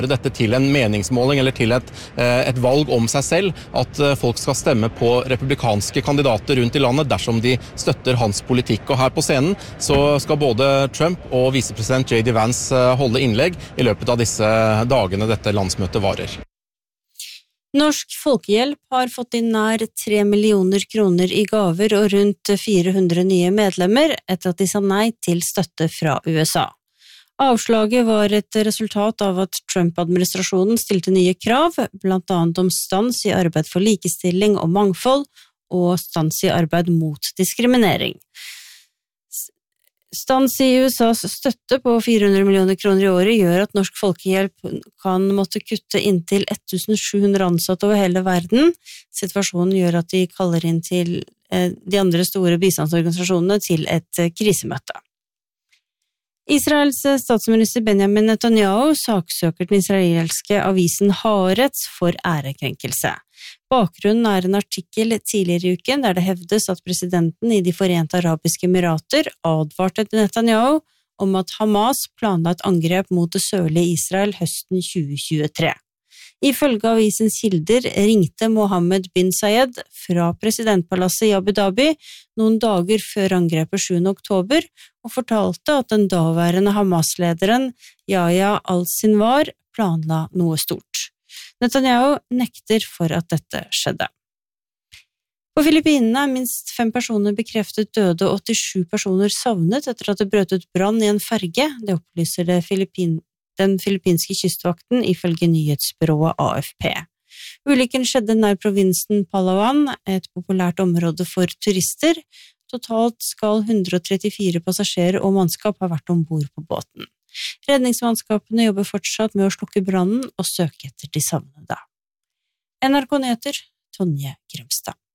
dette til en meningsmåling eller til et valg om seg selv, at folk skal stemme på republikanske kandidater rundt i landet dersom de støtter hans politikk. Og her på scenen så skal både Trump og visepresident J.D. Vance holde innlegg i løpet av disse dagene dette landsmøtet varer. Norsk Folkehjelp har fått inn nær 3 millioner kroner i gaver og rundt 400 nye medlemmer etter at de sa nei til støtte fra USA. Avslaget var et resultat av at Trump-administrasjonen stilte nye krav, blant annet om stans i arbeid for likestilling og mangfold, og stans i arbeid mot diskriminering. Stans i USAs støtte på 400 millioner kroner i året gjør at Norsk Folkehjelp kan måtte kutte inntil 1700 ansatte over hele verden. Situasjonen gjør at de kaller inn til de andre store bistandsorganisasjonene til et krisemøte. Israels statsminister Benjamin Netanyahu saksøker den israelske avisen Haaretz for ærekrenkelse. Bakgrunnen er en artikkel tidligere i uken der det hevdes at presidenten i de Forente Arabiske Emirater advarte Netanyahu om at Hamas planla et angrep mot det sørlige Israel høsten 2023. Ifølge avisens kilder ringte Mohammed bin Zayed fra presidentpalasset i Abu Dhabi noen dager før angrepet 7. oktober og fortalte at den daværende Hamas-lederen Yahya al-Sinwar planla noe stort. Netanyahu nekter for at dette skjedde. På Filippinene er minst 5 personer bekreftet døde og 87 personer savnet etter at det brøt ut brann i en ferge. Det opplyser den filippinske kystvakten ifølge nyhetsbyrået AFP. Ulykken skjedde nær provinsen Palawan, et populært område for turister. Totalt skal 134 passasjerer og mannskap ha vært ombord på båten. Redningsmannskapene jobber fortsatt med å slukke brannen og søke etter de savnede. NRK Nyheter, Tonje Grimstad.